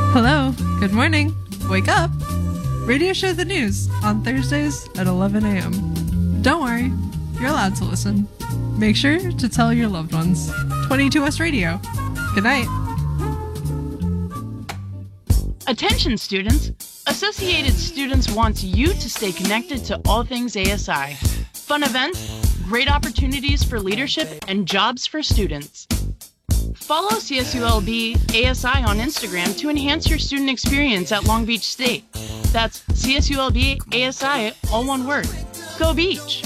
Hello, good morning, wake up. Radio Show the News on Thursdays at 11 a.m. Don't worry, you're allowed to listen. Make sure to tell your loved ones. 22S Radio. Good night. Attention students! Associated Students wants you to stay connected to all things ASI. Fun events, great opportunities for leadership, and jobs for students. Follow CSULB ASI on Instagram to enhance your student experience at Long Beach State. That's CSULB ASI, all one word. Go Beach!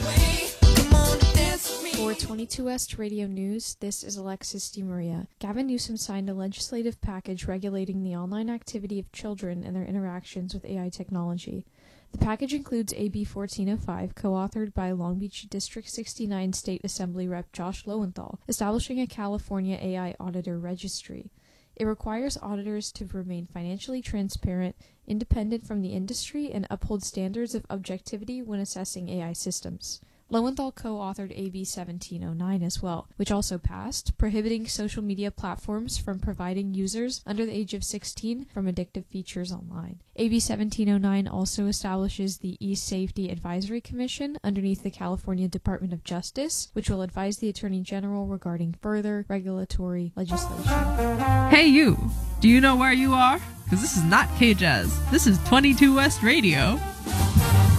For 22 Radio News, this is Alexis DeMaria. Gavin Newsom signed a legislative package regulating the online activity of children and their interactions with AI technology. The package includes AB 1405, co-authored by Long Beach District 69 State Assembly Rep. Josh Lowenthal, establishing a California AI Auditor Registry. It requires auditors to remain financially transparent, independent from the industry, and uphold standards of objectivity when assessing AI systems. Lowenthal co-authored AB 1709 as well, which also passed, prohibiting social media platforms from providing users under the age of 16 from addictive features online. AB 1709 also establishes the E-Safety Advisory Commission underneath the California Department of Justice, which will advise the Attorney General regarding further regulatory legislation. Hey you, do you know where you are? Because this is not K-Jazz. This is 22 West Radio.